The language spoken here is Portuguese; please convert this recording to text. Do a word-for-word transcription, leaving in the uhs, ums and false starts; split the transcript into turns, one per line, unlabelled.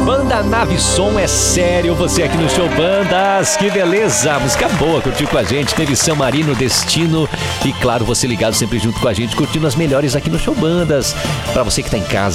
Banda Nave Som, é sério, você aqui no Show Bandas, que beleza, música boa, curtiu com a gente, teve San Marino, Destino e claro, você ligado sempre junto com a gente, curtindo as melhores aqui no Show Bandas. Pra você que tá em casa,